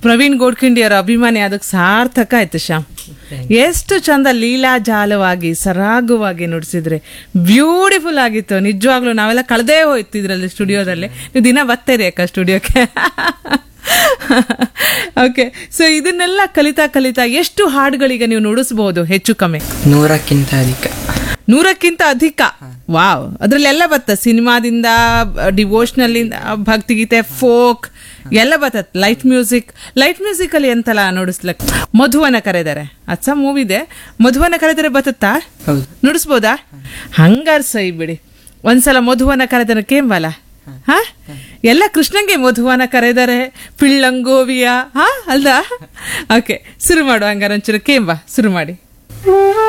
ಪ್ರವೀಣ್ ಗೋಡ್ಖಿಂಡಿಯವರ ಅಭಿಮಾನಿ ಅದಕ್ಕೆ ಸಾರ್ಥಕ ಆಯ್ತು ಶ್ಯಾಮ್. ಎಷ್ಟು ಚಂದ ಲೀಲಾಜಾಲವಾಗಿ ಸರಾಗವಾಗಿ ನುಡಿಸಿದ್ರೆ, ಬ್ಯೂಟಿಫುಲ್ ಆಗಿತ್ತು ನಿಜವಾಗ್ಲೂ. ನಾವೆಲ್ಲ ಕಳೆದೇ ಹೋಯ್ತು ಇದರಲ್ಲಿ ಸ್ಟುಡಿಯೋದಲ್ಲಿ. ನೀವು ದಿನ ಬರ್ತೀರಿ ಅಕ್ಕ ಸ್ಟುಡಿಯೋಕ್ಕೆ. ಓಕೆ, ಸೊ ಇದನ್ನೆಲ್ಲ ಕಲಿತಾ ಎಷ್ಟು ಹಾಡುಗಳಿಗೆ ನೀವು ನುಡಿಸಬಹುದು ಹೆಚ್ಚು ಕಮ್ಮಿ? 100ಕ್ಕಿಂತ ಅಧಿಕ. ವಾವ್, ಅದ್ರಲ್ಲೆಲ್ಲ ಬತ್ತ, ಸಿನಿಮಾದಿಂದ, ಡಿವೋಷನಲ್ ಇಂದ, ಭಕ್ತಿಗೀತೆ, ಫೋಕ್ ಎಲ್ಲ ಬರ್ತತ್. ಲೈಟ್ ಮ್ಯೂಸಿಕ್ ಅಲ್ಲಿ ಎಂತಲ್ಲ ನುಡಿಸ್ಲಕ್. ಮಧುವನ ಕರೆದರೆ ಅಚ್ಚ ಮೂವಿದೆ, ಮಧುವನ ಕರೆದರೆ ಬತ್ತತ್ತಾ, ನುಡಿಸ್ಬೋದಾ? ಹಂಗಾರ ಸೈ ಬಿಡಿ, ಒಂದ್ಸಲ ಮಧುವನ ಕರೆದರೆ ಕೇಂಬಲ್ಲ. ಹಾ, ಎಲ್ಲ ಕೃಷ್ಣಂಗೆ ಮಧುವನ ಕರೆದರೆ ಪಿಳ್ಳಂಗೋವಿಯ. ಹಾ ಅಲ್ದಾ? ಓಕೆ, ಶುರು ಮಾಡು ಹಂಗಾರ, ಒಂಚೂರು ಕೇಂಬ ಶುರು ಮಾಡಿ.